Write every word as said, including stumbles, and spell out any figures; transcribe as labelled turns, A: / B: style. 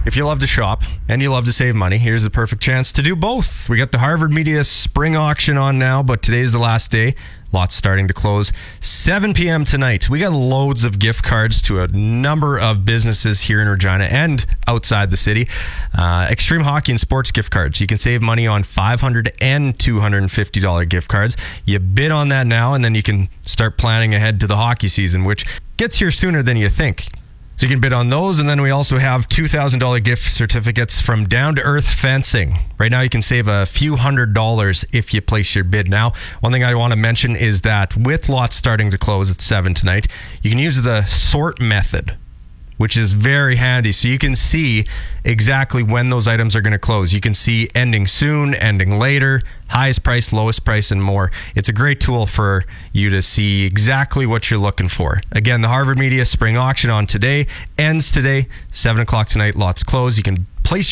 A: If you love to shop and you love to save money, here's the perfect chance to do both. We got the Harvard Media Spring Auction on now, but today's the last day. Lots starting to close. seven p.m. tonight. We got loads of gift cards to a number of businesses here in Regina and outside the city. Uh, Extreme Hockey and Sports gift cards. You can save money on five hundred dollars and two hundred fifty dollars gift cards. You bid on that now, and then you can start planning ahead to the hockey season, which gets here sooner than you think. So you can bid on those, and then we also have two thousand dollars gift certificates from Down to Earth Fencing. Right now you can save a few hundred dollars if you place your bid now. One thing I want to mention is that with lots starting to close at seven tonight, you can use the sort method, which is very handy. So you can see exactly when those items are going to close. You can see ending soon, ending later, highest price, lowest price, and more. It's a great tool for you to see exactly what you're looking for. Again, the Harvard Media Spring Auction on today ends today, seven o'clock tonight. Lots close. You can place